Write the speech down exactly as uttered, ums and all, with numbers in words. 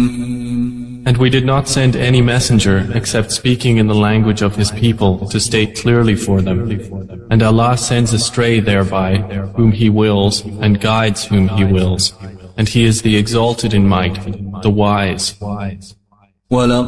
And we did not send any messenger except speaking in the language of his people to state clearly for them. And Allah sends astray thereby whom He wills and guides whom He wills. And He is the exalted in might, the wise.